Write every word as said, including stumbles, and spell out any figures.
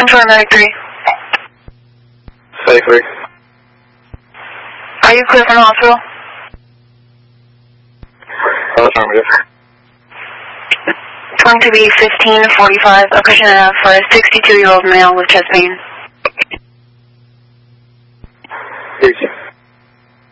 for Medic three. Medic three. Are you clear from the hospital? Uh, affirmative. It's going to be fifteen forty-five, a cushion enough for a sixty-two-year-old male with chest pain. Please.